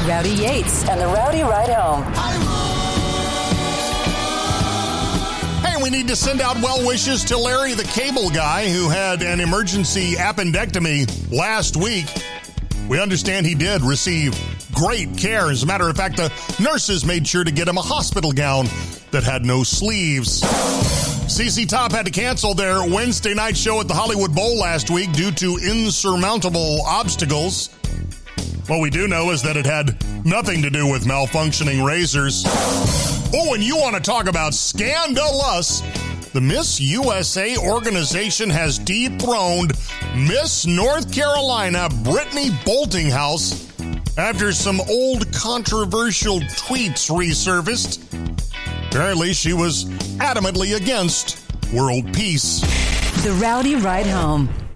Rowdy Yates and the Rowdy Ride Home. Hey, we need to send out well wishes to Larry the Cable Guy, who had an emergency appendectomy last week. We understand he did receive great care. As a matter of fact, the nurses made sure to get him a hospital gown that had no sleeves. CC Top had to cancel their Wednesday night show at the Hollywood Bowl last week due to insurmountable obstacles. What we do know is that it had nothing to do with malfunctioning razors. Oh, and you want to talk about scandalous? The Miss USA organization has dethroned Miss North Carolina Brittany Boltinghouse after some old controversial tweets resurfaced. Apparently, she was adamantly against world peace. The Rowdy Ride Home.